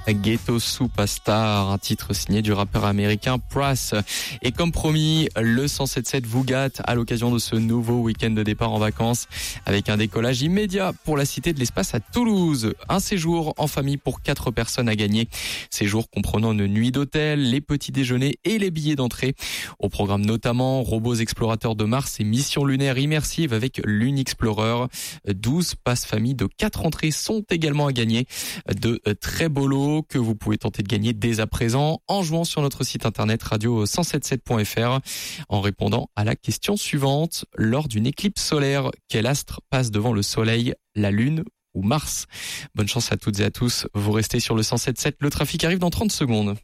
Ghetto Superstar, un titre signé du rappeur américain Pras. Et comme promis, le 107.7 vous gâte à l'occasion de ce nouveau week-end de départ en vacances avec un décollage immédiat pour la Cité de l'Espace à Toulouse. Un séjour en famille pour 4 personnes à gagner. Séjour comprenant une nuit d'hôtel, les petits déjeuners et les billets d'entrée. Au programme notamment robots explorateurs de Mars et missions lunaires immersives avec l'Unexplorer. 12 passes famille de 4 entrées sont également à gagner. De très beaux lots que vous pouvez tenter de gagner dès à présent en jouant sur notre site internet radio177.fr en répondant à la question suivante. Lors d'une éclipse solaire, quel astre passe devant le soleil, la lune ou Mars? Bonne chance à toutes et à tous. Vous restez sur le 107.7. Le trafic arrive dans 30 secondes.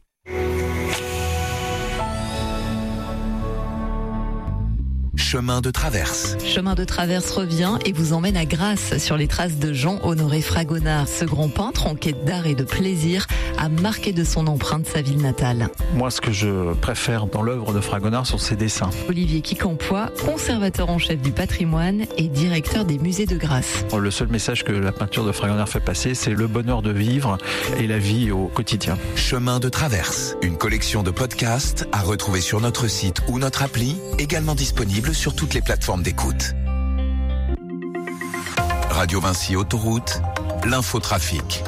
Chemin de traverse. Chemin de traverse revient et vous emmène à Grasse sur les traces de Jean-Honoré Fragonard. Ce grand peintre en quête d'art et de plaisir a marqué de son empreinte sa ville natale. Moi, ce que je préfère dans l'œuvre de Fragonard sont ses dessins. Olivier Quincampoix, conservateur en chef du patrimoine et directeur des musées de Grasse. Le seul message que la peinture de Fragonard fait passer, c'est le bonheur de vivre et la vie au quotidien. Chemin de traverse, une collection de podcasts à retrouver sur notre site ou notre appli, également disponible sur toutes les plateformes d'écoute. Radio Vinci Autoroute, l'infotrafic.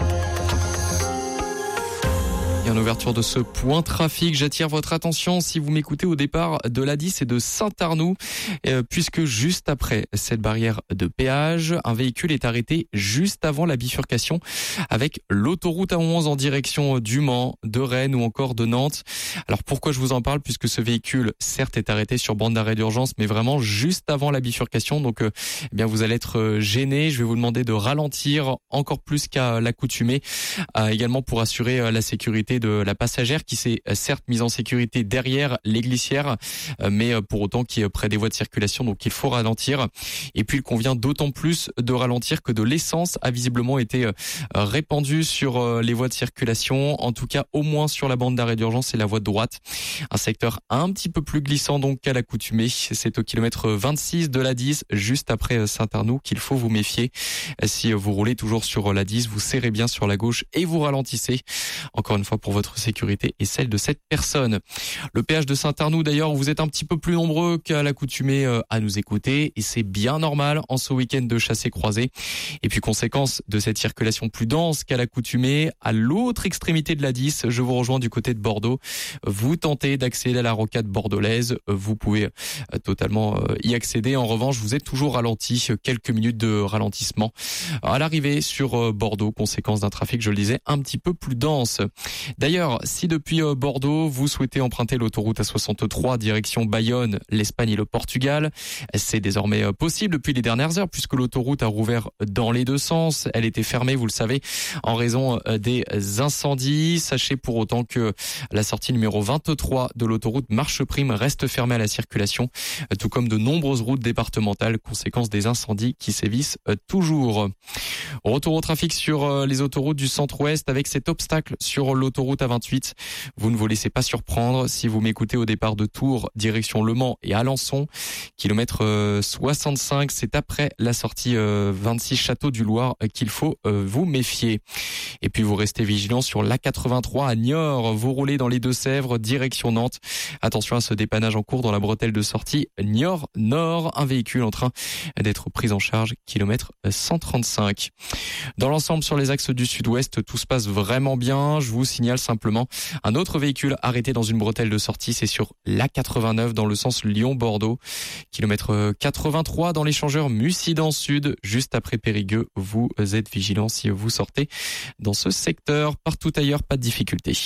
Et en ouverture de ce point trafic, j'attire votre attention si vous m'écoutez au départ de l'A10 et de Saint-Arnoux, puisque juste après cette barrière de péage, un véhicule est arrêté juste avant la bifurcation avec l'autoroute A11 en direction du Mans, de Rennes ou encore de Nantes. Alors pourquoi je vous en parle? Puisque ce véhicule, certes, est arrêté sur bande d'arrêt d'urgence, mais vraiment juste avant la bifurcation. Donc, eh bien, vous allez être gêné. Je vais vous demander de ralentir encore plus qu'à l'accoutumée, également pour assurer la sécurité de la passagère qui s'est certes mise en sécurité derrière les glissières, mais pour autant qui est près des voies de circulation, donc il faut ralentir. Et puis il convient d'autant plus de ralentir que de l'essence a visiblement été répandue sur les voies de circulation, en tout cas au moins sur la bande d'arrêt d'urgence et la voie de droite. Un secteur un petit peu plus glissant donc qu'à l'accoutumée. C'est au kilomètre 26 de l'A10, juste après Saint-Arnoux, qu'il faut vous méfier. Si vous roulez toujours sur l'A10, vous serrez bien sur la gauche et vous ralentissez. Encore une fois, pour votre sécurité et celle de cette personne. Le péage de Saint-Arnoux, d'ailleurs, vous êtes un petit peu plus nombreux qu'à l'accoutumée à nous écouter et c'est bien normal en ce week-end de chassé-croisé. Et puis, conséquence de cette circulation plus dense qu'à l'accoutumée, à l'autre extrémité de l'A10, je vous rejoins du côté de Bordeaux. Vous tentez d'accéder à la rocade bordelaise, vous pouvez totalement y accéder. En revanche, vous êtes toujours ralenti, quelques minutes de ralentissement à l'arrivée sur Bordeaux, conséquence d'un trafic, je le disais, un petit peu plus dense. D'ailleurs, si depuis Bordeaux, vous souhaitez emprunter l'autoroute A63 direction Bayonne, l'Espagne et le Portugal, c'est désormais possible depuis les dernières heures puisque l'autoroute a rouvert dans les deux sens. Elle était fermée, vous le savez, en raison des incendies. Sachez pour autant que la sortie numéro 23 de l'autoroute Marche-Prime reste fermée à la circulation, tout comme de nombreuses routes départementales, conséquence des incendies qui sévissent toujours. Retour au trafic sur les autoroutes du centre-ouest avec cet obstacle sur l'autoroute A28. Vous ne vous laissez pas surprendre si vous m'écoutez au départ de Tours, direction Le Mans et Alençon. Kilomètre 65, c'est après la sortie 26 Château du Loir qu'il faut vous méfier. Et puis vous restez vigilant sur l'A83 à Niort. Vous roulez dans les Deux-Sèvres, direction Nantes. Attention à ce dépannage en cours dans la bretelle de sortie Niort-Nord. Un véhicule en train d'être pris en charge, kilomètre 135. Dans l'ensemble, sur les axes du sud-ouest, tout se passe vraiment bien. Je vous signale simplement un autre véhicule arrêté dans une bretelle de sortie. C'est sur l'A89 dans le sens Lyon-Bordeaux. Kilomètre 83 dans l'échangeur Mussidan Sud, juste après Périgueux. Vous êtes vigilants si vous sortez dans ce secteur. Partout ailleurs, pas de difficulté.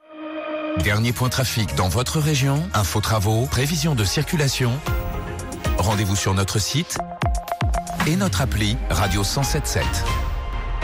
Dernier point trafic dans votre région. Info travaux, prévision de circulation. Rendez-vous sur notre site et notre appli Radio 107.7.